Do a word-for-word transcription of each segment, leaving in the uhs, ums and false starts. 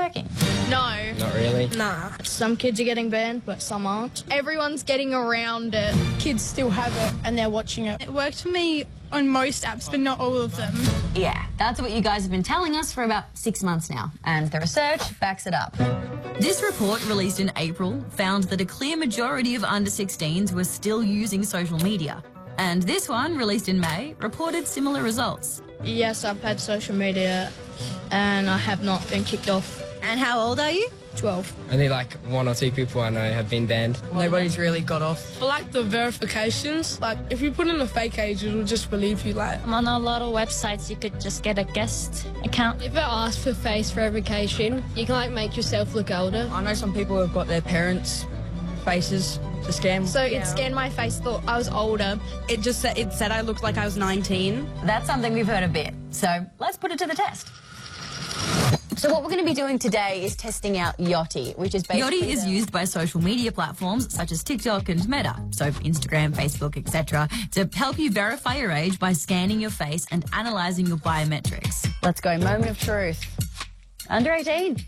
working? No. Not really. Nah. Some kids are getting banned, but some aren't. Everyone's getting around it. Kids still have it and they're watching it. It worked for me on most apps, but not all of them. Yeah, that's what you guys have been telling us for about six months now, and the research backs it up. This report, released in April, found that a clear majority of under sixteens were still using social media. And this one, released in May, reported similar results. Yes, I've had social media and I have not been kicked off. And how old are you? twelve. Only like one or two people I know have been banned. Nobody's really got off. I like the verifications. Like, if you put in a fake age, it'll just believe you. Like, on a lot of websites, you could just get a guest account. If it asks for face verification, you can like make yourself look older. I know some people have got their parents' faces to scan. So it scanned my face, thought I was older. It just said, it said I looked like I was nineteen. That's something we've heard a bit. So let's put it to the test. So what we're going to be doing today is testing out Yachty, which is basically... Yachty is used by social media platforms such as TikTok and Meta, so Instagram, Facebook, et cetera, to help you verify your age by scanning your face and analysing your biometrics. Let's go, moment of truth. Under eighteen.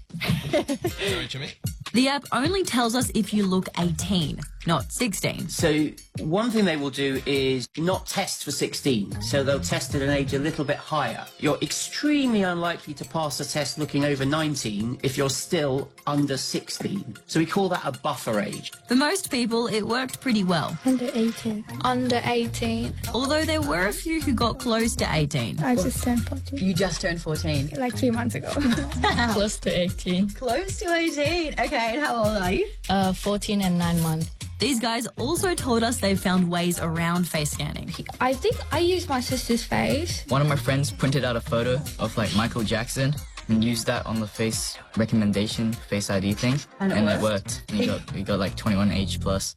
The app only tells us if you look eighteen, not sixteen. So one thing they will do is not test for sixteen, so they'll test at an age a little bit higher. You're extremely unlikely to pass a test looking over nineteen if you're still under sixteen. So we call that a buffer age. For most people, it worked pretty well. under eighteen. Under eighteen. Although there were a few who got close to eighteen. I just turned fourteen. You just turned fourteen. Like three months ago. Close to eighteen. Close to eighteen. Okay, and how old are you? Uh, fourteen and nine months. These guys also told us they've found ways around face scanning. I think I used my sister's face. One of my friends printed out a photo of like Michael Jackson and used that on the face recommendation, face I D thing, and, and it worked. And he got, he got like twenty-one age plus.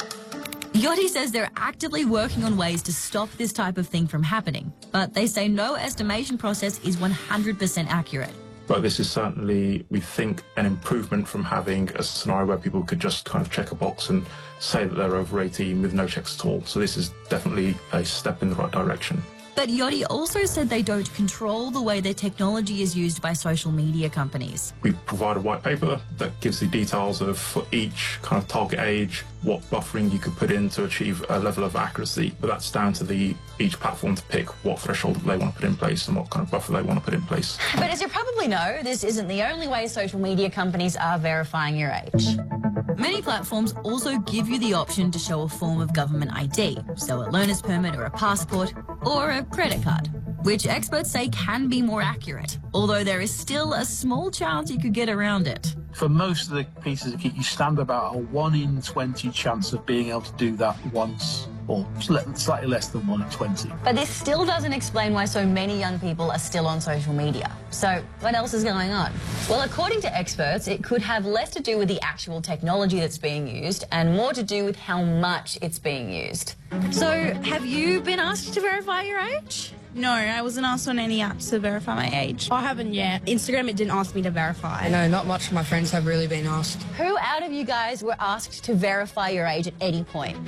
Yachty says they're actively working on ways to stop this type of thing from happening, but they say no estimation process is one hundred percent accurate. But this is certainly, we think, an improvement from having a scenario where people could just kind of check a box and say that they're over eighteen with no checks at all. So this is definitely a step in the right direction. But Yachty also said they don't control the way their technology is used by social media companies. We provide a white paper that gives the details of, for each kind of target age, what buffering you could put in to achieve a level of accuracy. But that's down to the each platform to pick what threshold they want to put in place and what kind of buffer they want to put in place. But as you probably know, this isn't the only way social media companies are verifying your age. Many platforms also give you the option to show a form of government I D, so a learner's permit or a passport, or a credit card, which experts say can be more accurate, although there is still a small chance you could get around it. For most of the pieces of kit, you stand about a one in twenty chance of being able to do that once, or slightly less than one in twenty. But this still doesn't explain why so many young people are still on social media. So what else is going on? Well, according to experts, it could have less to do with the actual technology that's being used and more to do with how much it's being used. So have you been asked to verify your age? No, I wasn't asked on any apps to verify my age. I haven't yet. Instagram, it didn't ask me to verify. No, not much of my friends have really been asked. Who out of you guys were asked to verify your age at any point?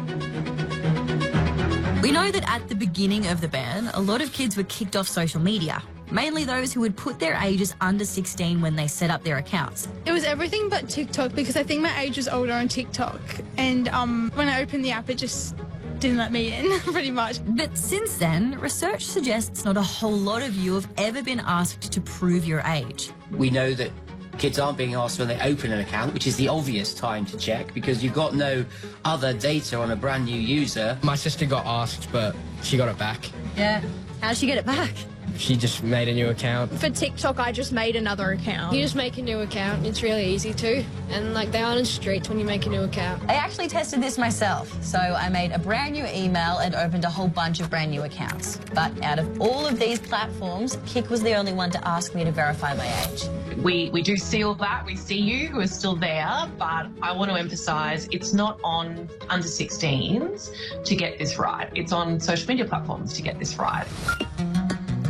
We know that at the beginning of the ban, a lot of kids were kicked off social media, mainly those who had put their ages under sixteen when they set up their accounts. It was everything but TikTok because I think my age was older on TikTok. And um, when I opened the app, it just didn't let me in, pretty much. But since then, research suggests not a whole lot of you have ever been asked to prove your age. We know that kids aren't being asked when they open an account, which is the obvious time to check because you've got no other data on a brand new user. My sister got asked, but she got it back. Yeah. How'd she get it back? She just made a new account. For TikTok, I just made another account. You just make a new account. It's really easy to. And, like, they aren't as strict when you make a new account. I actually tested this myself. So I made a brand new email and opened a whole bunch of brand new accounts. But out of all of these platforms, Kik was the only one to ask me to verify my age. We, we do see all that. We see you who are still there. But I want to emphasise it's not on under sixteens to get this right. It's on social media platforms to get this right.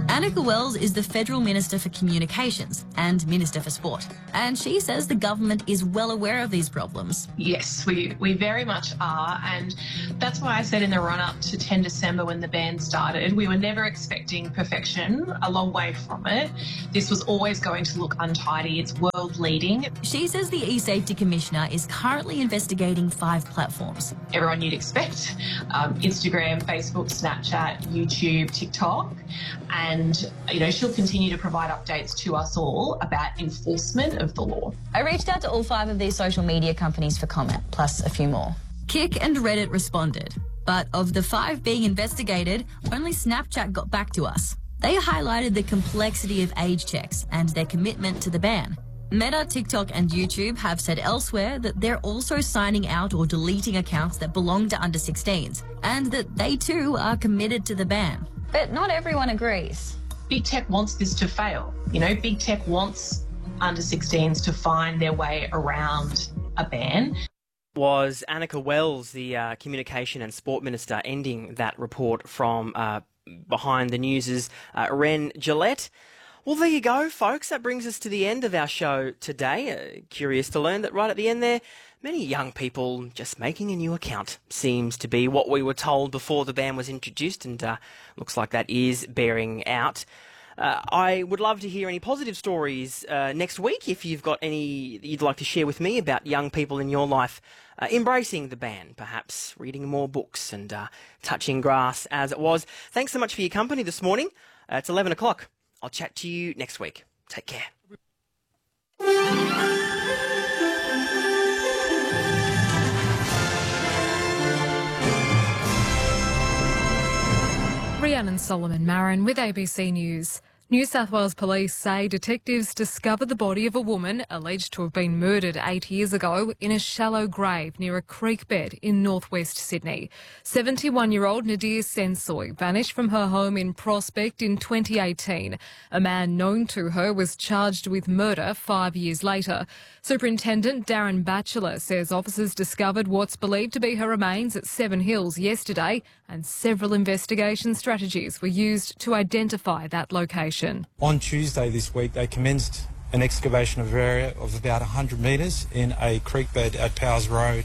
Annika Wells is the Federal Minister for Communications and Minister for Sport, and she says the government is well aware of these problems. Yes, we, we very much are, and that's why I said in the run-up to ten December when the ban started, we were never expecting perfection, a long way from it. This was always going to look untidy. It's world-leading. She says the eSafety Commissioner is currently investigating five platforms. Everyone you'd expect, um, Instagram, Facebook, Snapchat, YouTube, TikTok, and, you know, she'll continue to provide updates to us all about enforcement of the law. I reached out to all five of these social media companies for comment, plus a few more. Kik and Reddit responded, but of the five being investigated, only Snapchat got back to us. They highlighted the complexity of age checks and their commitment to the ban. Meta, TikTok and YouTube have said elsewhere that they're also signing out or deleting accounts that belong to under sixteens, and that they too are committed to the ban. But not everyone agrees. Big Tech wants this to fail. You know, Big Tech wants under sixteens to find their way around a ban. Was Annika Wells, the uh, Communication and Sport Minister, ending that report from uh, Behind the News' uh, Ren Gillette. Well, there you go, folks. That brings us to the end of our show today. Uh, curious to learn that right at the end there, many young people just making a new account seems to be what we were told before the ban was introduced, and uh, looks like that is bearing out. Uh, I would love to hear any positive stories uh, next week if you've got any that you'd like to share with me about young people in your life uh, embracing the ban, perhaps reading more books and uh, touching grass as it was. Thanks so much for your company this morning. Uh, it's eleven o'clock. I'll chat to you next week. Take care. Rhiannon Solomon Marin with A B C News. New South Wales Police say detectives discovered the body of a woman alleged to have been murdered eight years ago in a shallow grave near a creek bed in northwest Sydney. seventy-one-year-old Nadir Sensoy vanished from her home in Prospect in twenty eighteen. A man known to her was charged with murder five years later. Superintendent Darren Batchelor says officers discovered what's believed to be her remains at Seven Hills yesterday, and several investigation strategies were used to identify that location. On Tuesday this week, they commenced an excavation of an area of about one hundred metres in a creek bed at Powers Road.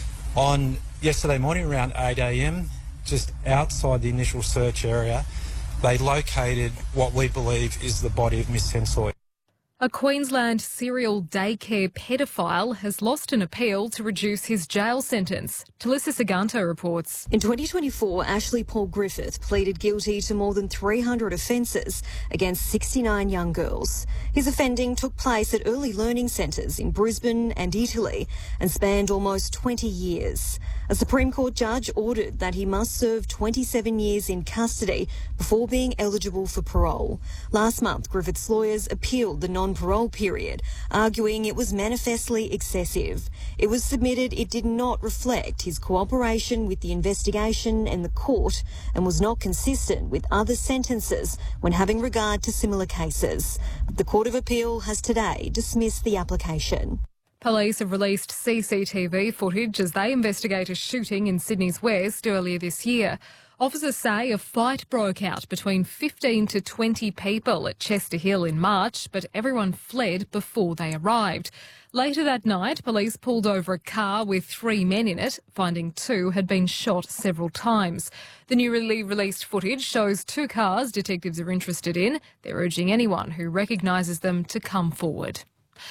On yesterday morning around eight a m, just outside the initial search area, they located what we believe is the body of Miss Sensoy. A Queensland serial daycare paedophile has lost an appeal to reduce his jail sentence. Talissa Saganto reports. In twenty twenty-four, Ashley Paul Griffith pleaded guilty to more than three hundred offences against sixty-nine young girls. His offending took place at early learning centres in Brisbane and Italy and spanned almost twenty years. A Supreme Court judge ordered that he must serve twenty-seven years in custody before being eligible for parole. Last month, Griffith's lawyers appealed the non-parole period, arguing it was manifestly excessive. It was submitted it did not reflect his cooperation with the investigation and the court and was not consistent with other sentences when having regard to similar cases. The Court of Appeal has today dismissed the application. Police have released C C T V footage as they investigate a shooting in Sydney's West earlier this year. Officers say a fight broke out between fifteen to twenty people at Chester Hill in March, but everyone fled before they arrived. Later that night, police pulled over a car with three men in it, finding two had been shot several times. The newly released footage shows two cars detectives are interested in. They're urging anyone who recognises them to come forward.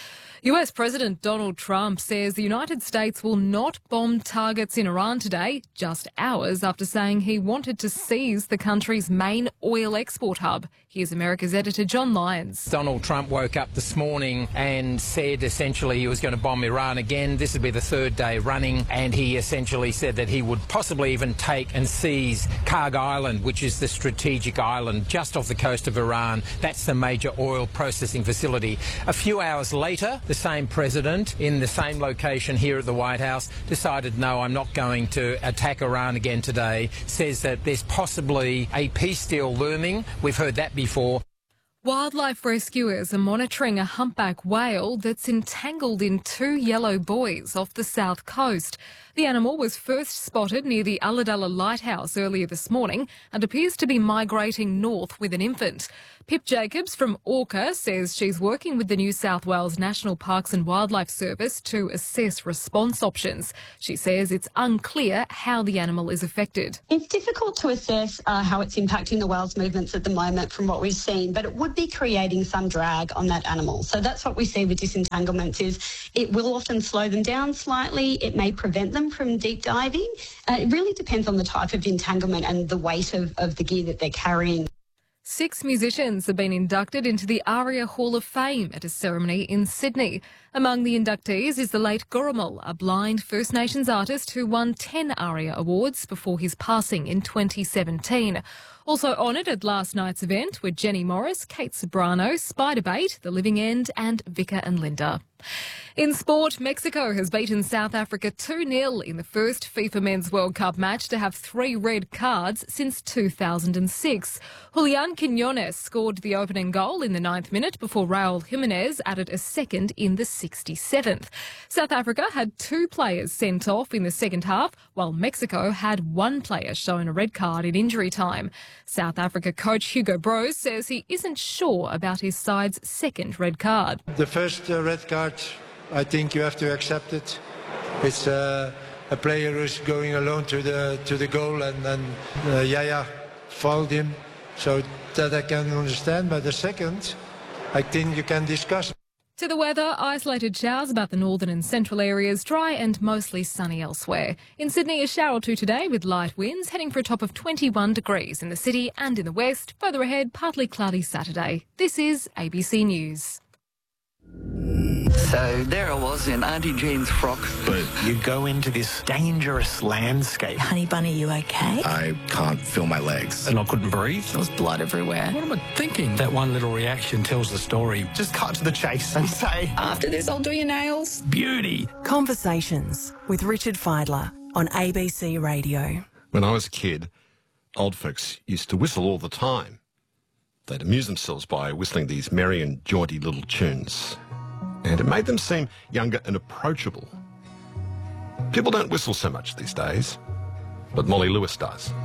U S President Donald Trump says the United States will not bomb targets in Iran today, just hours after saying he wanted to seize the country's main oil export hub. Here's America's editor John Lyons. Donald Trump woke up this morning and said essentially he was going to bomb Iran again. This would be the third day running, and he essentially said that he would possibly even take and seize Karg Island, which is the strategic island just off the coast of Iran. That's the major oil processing facility. A few hours later, the same president in the same location here at the White House decided, no, I'm not going to attack Iran again today, says that there's possibly a peace deal looming. We've heard that before. Wildlife rescuers are monitoring a humpback whale that's entangled in two yellow buoys off the south coast. The animal was first spotted near the Ulladulla Lighthouse earlier this morning and appears to be migrating north with an infant. Pip Jacobs from Orca says she's working with the New South Wales National Parks and Wildlife Service to assess response options. She says it's unclear how the animal is affected. It's difficult to assess uh, how it's impacting the whale's movements at the moment from what we've seen, but it would be creating some drag on that animal. So that's what we see with disentanglements is it will often slow them down slightly. It may prevent them from deep diving. Uh, it really depends on the type of entanglement and the weight of, of the gear that they're carrying. Six musicians have been inducted into the ARIA Hall of Fame at a ceremony in Sydney. Among the inductees is the late Gurrumul, a blind First Nations artist who won ten ARIA awards before his passing in twenty seventeen. Also honoured at last night's event were Jenny Morris, Kate Sobrano, Spiderbait, The Living End and Vicar and Linda. In sport, Mexico has beaten South Africa two nil in the first FIFA Men's World Cup match to have three red cards since two thousand six. Julian Quinones scored the opening goal in the ninth minute before Raul Jimenez added a second in the sixty-seventh. South Africa had two players sent off in the second half, while Mexico had one player shown a red card in injury time. South Africa coach Hugo Broos says he isn't sure about his side's second red card. The first uh, red card, I think you have to accept it. It's uh, a player who's going alone to the to the goal, and then uh, Yaya fouled him, so that I can understand. But the second, I think you can discuss. To the weather, isolated showers about the northern and central areas, dry and mostly sunny elsewhere. In Sydney, a shower or two today with light winds, heading for a top of twenty-one degrees in the city and in the west. Further ahead, partly cloudy Saturday. This is A B C News. So there I was in Auntie Jean's frock. But you go into this dangerous landscape. Honey Bunny, you okay? I can't feel my legs. And I couldn't breathe. There was blood everywhere. What am I thinking? That one little reaction tells the story. Just cut to the chase and say, after this, I'll do your nails. Beauty. Conversations with Richard Fidler on A B C Radio. When I was a kid, old folks used to whistle all the time. They'd amuse themselves by whistling these merry and jaunty little tunes. And it made them seem younger and approachable. People don't whistle so much these days, but Molly Lewis does.